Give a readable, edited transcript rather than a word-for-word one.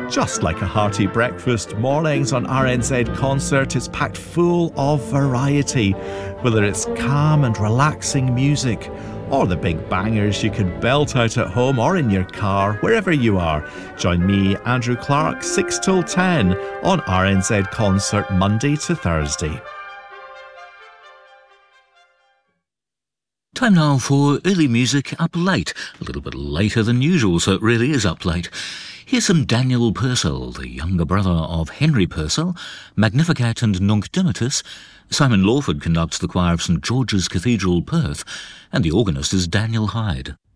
Just like a hearty breakfast, mornings on RNZ Concert is packed full of variety, whether it's calm and relaxing music or the big bangers you can belt out at home or in your car, wherever you are. Join me, Andrew Clark, 6 till 10 on RNZ Concert, Monday to Thursday. Time now for early music up late. A little bit later than usual, so it really is up late. Here's some Daniel Purcell, the younger brother of Henry Purcell, Magnificat and Nunc Dimittis. Simon Lawford conducts the choir of St George's Cathedral, Perth, and the organist is Daniel Hyde.